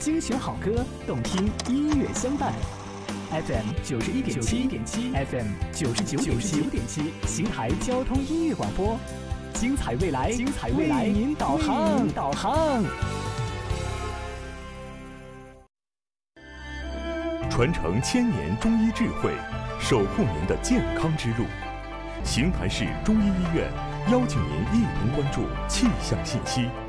精选好歌，动听音乐相伴。FM 91.7，FM 99.7，邢台交通音乐广播，精彩未来，为您导航。 传承1000年中医智慧，守护您的健康之路。邢台市中医医院邀请您一同关注气象信息。